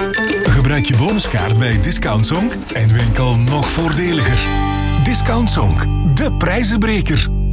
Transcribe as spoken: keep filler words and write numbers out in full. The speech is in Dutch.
Gebruik je bonuskaart bij Discount Zonk en winkel nog voordeliger. Discount Zonk, de prijzenbreker.